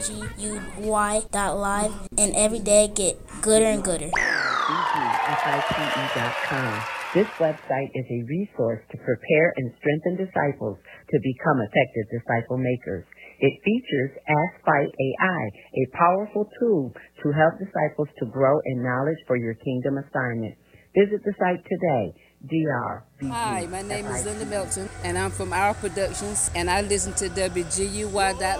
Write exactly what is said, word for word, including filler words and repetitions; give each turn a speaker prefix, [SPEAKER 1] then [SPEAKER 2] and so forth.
[SPEAKER 1] G U Y dot live, and every day get gooder and gooder.
[SPEAKER 2] B G F I T E dot com. This website is a resource to prepare and strengthen disciples to become effective disciple makers. It features Ask Fight A I, a powerful tool to help disciples to grow in knowledge for your kingdom assignment. Visit the site today, D R B G.
[SPEAKER 3] Hi, my name is Linda Melton, and I'm from Our Productions, and I listen to W G U Y dot